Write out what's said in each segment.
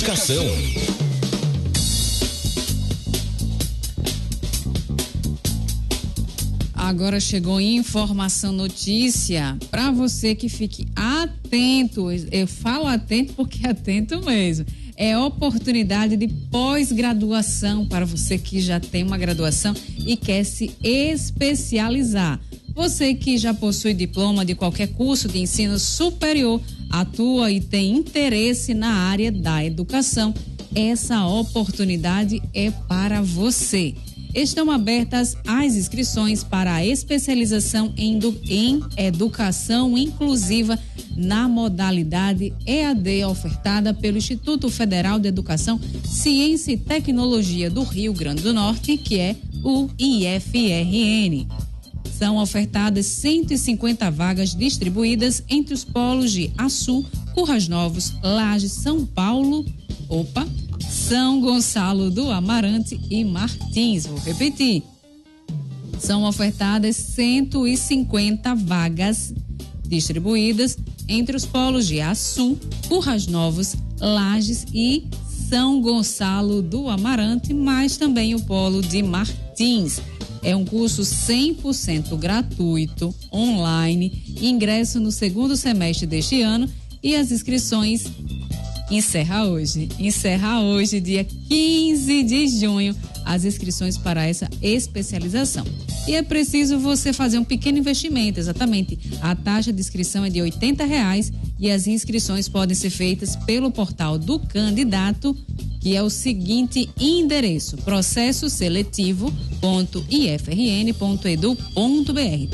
Educação. Agora chegou informação, notícia, para você que fique atento. Eu falo atento porque atento mesmo. É oportunidade de pós-graduação para você que já tem uma graduação e quer se especializar. Você que já possui diploma de qualquer curso de ensino superior, atua e tem interesse na área da educação, essa oportunidade é para você. Estão abertas as inscrições para a especialização em educação inclusiva na modalidade EAD ofertada pelo Instituto Federal de Educação, Ciência e Tecnologia do Rio Grande do Norte, que é o IFRN. São ofertadas 150 vagas distribuídas entre os polos de Açu, Currais Novos, Lages, São Gonçalo do Amarante e Martins. Vou repetir. São ofertadas 150 vagas distribuídas entre os polos de Açu, Currais Novos, Lages e São Gonçalo do Amarante, mas também o polo de Martins. É um curso 100% gratuito, online, ingresso no segundo semestre deste ano e as inscrições encerra hoje, dia 15 de junho, as inscrições para essa especialização. E é preciso você fazer um pequeno investimento, exatamente. A taxa de inscrição é de R$80 e as inscrições podem ser feitas pelo portal do candidato, que é o seguinte endereço: processoseletivo.ifrn.edu.br,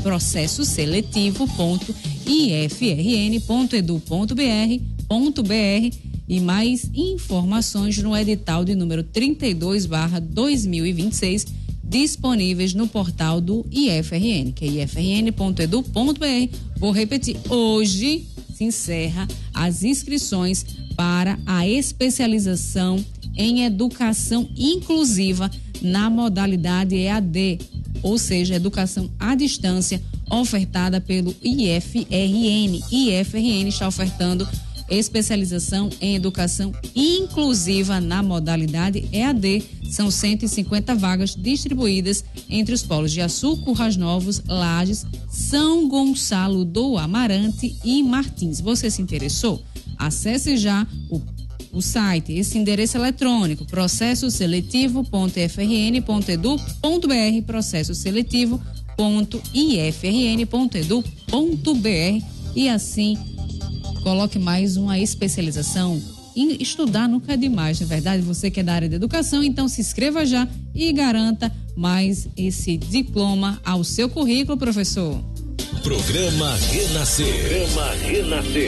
processoseletivo.ifrn.edu.br. E mais informações no edital de número 32/2026, disponíveis no portal do IFRN, que é ifrn.edu.br. Vou repetir, hoje se encerra as inscrições para a especialização em educação inclusiva na modalidade EAD, ou seja, educação à distância, ofertada pelo IFRN. IFRN está ofertando especialização em educação inclusiva na modalidade EAD. São 150 vagas distribuídas entre os polos de Açu, Currais Novos, Lages, São Gonçalo do Amarante e Martins. Você se interessou? Acesse já o site, esse endereço eletrônico, processoseletivo.ifrn.edu.br, processoseletivo.ifrn.edu.br, e assim coloque mais uma especialização. E estudar nunca é demais, não é verdade? Você que é da área de educação, então se inscreva já e garanta mais esse diploma ao seu currículo, professor. Programa Renascer.